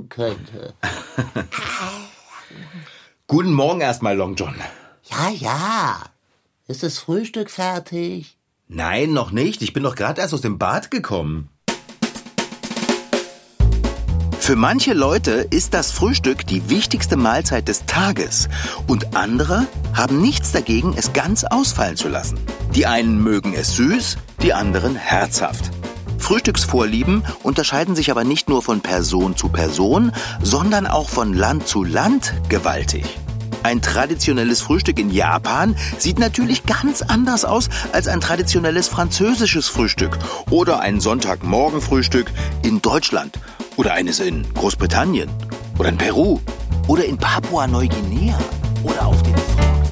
helfen könnte. Guten Morgen erstmal, Long John. Ja. Ist das Frühstück fertig? Nein, noch nicht. Ich bin doch gerade erst aus dem Bad gekommen. Für manche Leute ist das Frühstück die wichtigste Mahlzeit des Tages. Und andere haben nichts dagegen, es ganz ausfallen zu lassen. Die einen mögen es süß, die anderen herzhaft. Frühstücksvorlieben unterscheiden sich aber nicht nur von Person zu Person, sondern auch von Land zu Land gewaltig. Ein traditionelles Frühstück in Japan sieht natürlich ganz anders aus als ein traditionelles französisches Frühstück oder ein Sonntagmorgenfrühstück in Deutschland oder eines in Großbritannien oder in Peru oder in Papua-Neuguinea oder auf den Falkland.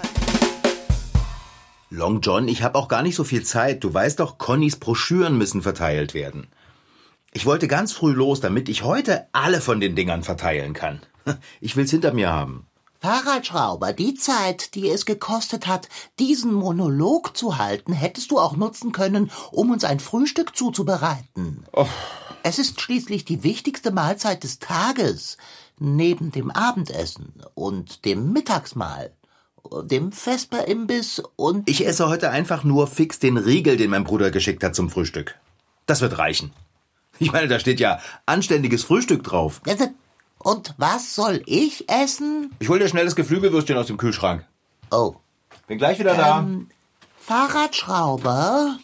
Long John, ich habe auch gar nicht so viel Zeit. Du weißt doch, Connys Broschüren müssen verteilt werden. Ich wollte ganz früh los, damit ich heute alle von den Dingern verteilen kann. Ich will's hinter mir haben. Fahrradschrauber, die Zeit, die es gekostet hat, diesen Monolog zu halten, hättest du auch nutzen können, um uns ein Frühstück zuzubereiten. Oh. Es ist schließlich die wichtigste Mahlzeit des Tages, neben dem Abendessen und dem Mittagsmahl, dem Vesperimbiss und... Ich esse heute einfach nur fix den Riegel, den mein Bruder geschickt hat zum Frühstück. Das wird reichen. Ich meine, da steht ja anständiges Frühstück drauf. Und was soll ich essen? Ich hol dir schnell das Geflügelwürstchen aus dem Kühlschrank. Oh. Bin gleich wieder da. Fahrradschrauber?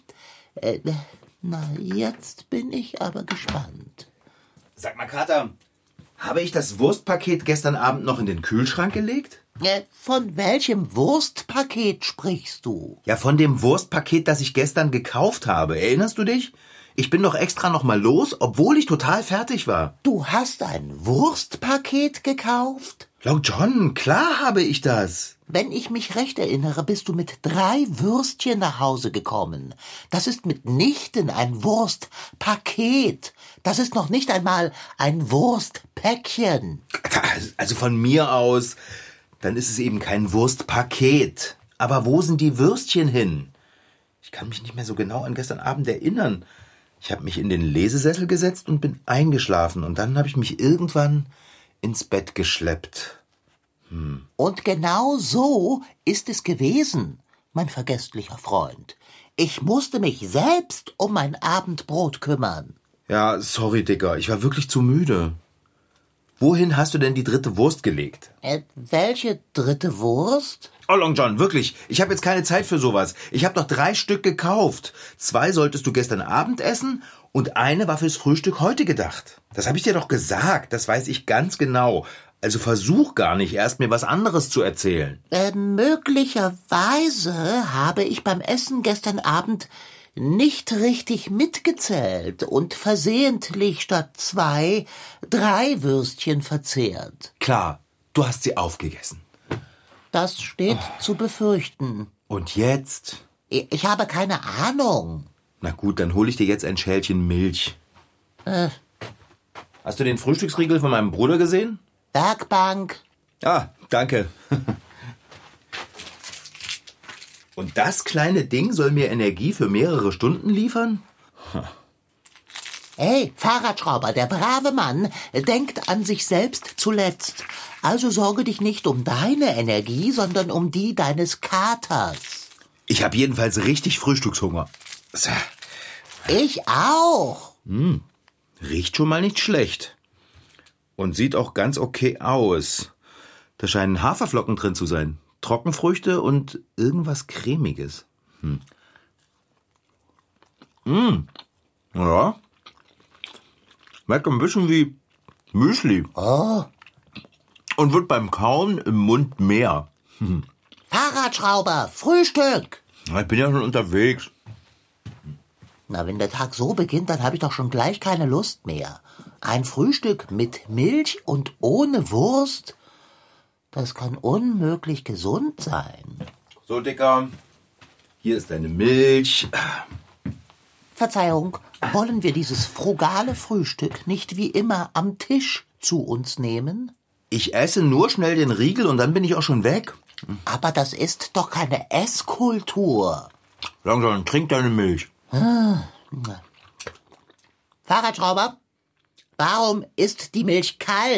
Na, jetzt bin ich aber gespannt. Sag mal, Kater, habe ich das Wurstpaket gestern Abend noch in den Kühlschrank gelegt? Von welchem Wurstpaket sprichst du? Ja, von dem Wurstpaket, das ich gestern gekauft habe. Erinnerst du dich? Ich bin doch extra noch mal los, obwohl ich total fertig war. Du hast ein Wurstpaket gekauft? Long John, klar habe ich das. Wenn ich mich recht erinnere, bist du mit 3 Würstchen nach Hause gekommen. Das ist mitnichten ein Wurstpaket. Das ist noch nicht einmal ein Wurstpäckchen. Also von mir aus, dann ist es eben kein Wurstpaket. Aber wo sind die Würstchen hin? Ich kann mich nicht mehr so genau an gestern Abend erinnern. Ich habe mich in den Lesesessel gesetzt und bin eingeschlafen. Und dann habe ich mich irgendwann ins Bett geschleppt. Und genau so ist es gewesen, mein vergesslicher Freund. Ich musste mich selbst um mein Abendbrot kümmern. Ja, sorry, Dicker. Ich war wirklich zu müde. Wohin hast du denn die 3. Wurst gelegt? Welche 3. Wurst? Oh, Long John, wirklich. Ich habe jetzt keine Zeit für sowas. Ich habe noch 3 Stück gekauft. 2 solltest du gestern Abend essen und eine war fürs Frühstück heute gedacht. Das habe ich dir doch gesagt. Das weiß ich ganz genau. Also versuch gar nicht, erst mir was anderes zu erzählen. Möglicherweise habe ich beim Essen gestern Abend nicht richtig mitgezählt und versehentlich statt 2 3 Würstchen verzehrt. Klar, du hast sie aufgegessen. Das steht zu befürchten. Und jetzt? Ich habe keine Ahnung. Na gut, dann hole ich dir jetzt ein Schälchen Milch. Hast du den Frühstücksriegel von meinem Bruder gesehen? Werkbank. Ah, danke. Und das kleine Ding soll mir Energie für mehrere Stunden liefern? Hey, Fahrradschrauber, der brave Mann denkt an sich selbst zuletzt. Also sorge dich nicht um deine Energie, sondern um die deines Katers. Ich habe jedenfalls richtig Frühstückshunger. Ich auch. Riecht schon mal nicht schlecht. Und sieht auch ganz okay aus. Da scheinen Haferflocken drin zu sein. Trockenfrüchte und irgendwas Cremiges. Ja. Schmeckt ein bisschen wie Müsli. Oh. Und wird beim Kauen im Mund mehr. Fahrradschrauber, Frühstück. Ich bin ja schon unterwegs. Na, wenn der Tag so beginnt, dann habe ich doch schon gleich keine Lust mehr. Ein Frühstück mit Milch und ohne Wurst? Das kann unmöglich gesund sein. So, Dicker, hier ist deine Milch. Verzeihung, wollen wir dieses frugale Frühstück nicht wie immer am Tisch zu uns nehmen? Ich esse nur schnell den Riegel und dann bin ich auch schon weg. Aber das ist doch keine Esskultur. Langsam, trink deine Milch. Fahrradschrauber, warum ist die Milch kalt?